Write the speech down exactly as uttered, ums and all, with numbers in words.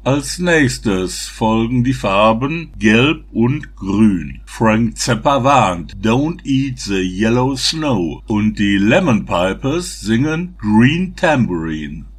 Als nächstes folgen die Farben Gelb und Grün. Frank Zappa warnt Don't eat the yellow snow und die Lemon Pipers singen Green Tambourine.